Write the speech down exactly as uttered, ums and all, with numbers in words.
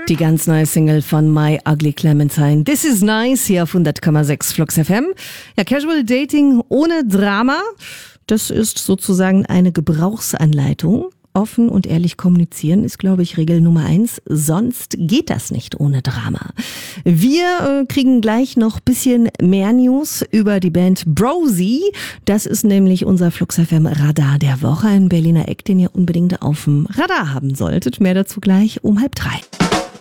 Die ganz neue Single von My Ugly Clementine. This is nice hier auf hundert Komma sechs Flux F M. Ja, Casual Dating ohne Drama. Das ist sozusagen eine Gebrauchsanleitung. Offen und ehrlich kommunizieren ist, glaube ich, Regel Nummer eins. Sonst geht das nicht ohne Drama. Wir äh, kriegen gleich noch ein bisschen mehr News über die Band Brosi. Das ist nämlich unser Flux F M Radar der Woche. Ein Berliner Eck, den ihr unbedingt auf dem Radar haben solltet. Mehr dazu gleich um halb drei.